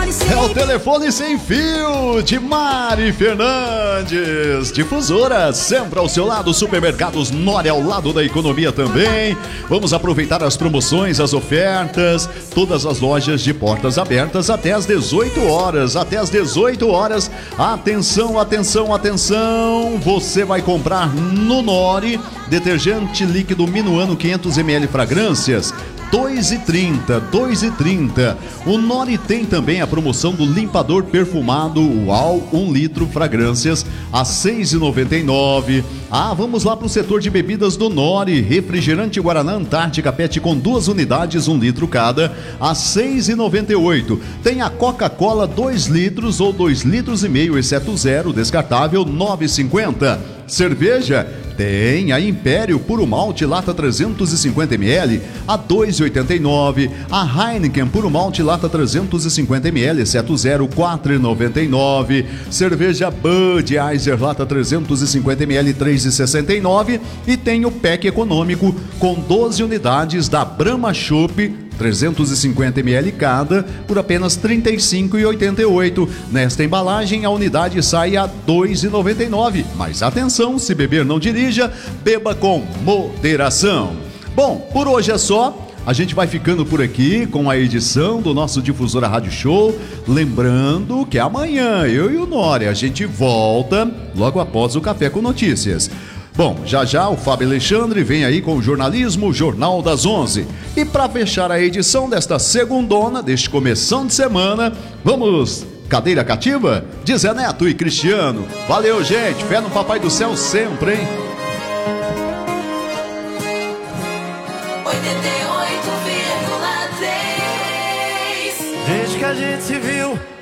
É o telefone sem fio de Mari Fernandes. Difusora, sempre ao seu lado. Supermercados Nori, ao lado da economia também. Vamos aproveitar as promoções, as ofertas. Todas as lojas de portas abertas até às 18 horas. Até às 18 horas. Atenção, atenção, atenção. Você vai comprar no Nori detergente líquido Minuano 500 ml fragrâncias. R$2,30. O Nori tem também a promoção do limpador perfumado UAU 1 litro fragrâncias a R$6,99. Vamos lá para o setor de bebidas do Nori. Refrigerante Guaraná Antártica PET com 2 unidades, 1 litro cada, a R$6,98. Tem a Coca-Cola 2 litros ou 2,5 litros, exceto zero, descartável, R$9,50. Cerveja tem a Império Puro Malte lata 350 ml a R$2,89. A Heineken Puro Malte lata 350 ml, exceto zero, R$4,99. Cerveja Budweiser lata 350 ml, R$3,69. E tem o pack econômico com 12 unidades da Brahma Chopp 350 ml cada, por apenas R$35,88. Nesta embalagem, a unidade sai a R$2,99. Mas atenção, se beber não dirija, beba com moderação. Bom, por hoje é só. A gente vai ficando por aqui com a edição do nosso Difusora Rádio Show. Lembrando que amanhã, eu e o Nori, a gente volta logo após o Café com Notícias. Bom, já o Fábio Alexandre vem aí com o jornalismo Jornal das 11. E para fechar a edição desta segundona, deste começão de semana, vamos cadeira cativa de Zé Neto e Cristiano. Valeu, gente, fé no Papai do Céu sempre, hein? 88,3. Desde que a gente se viu,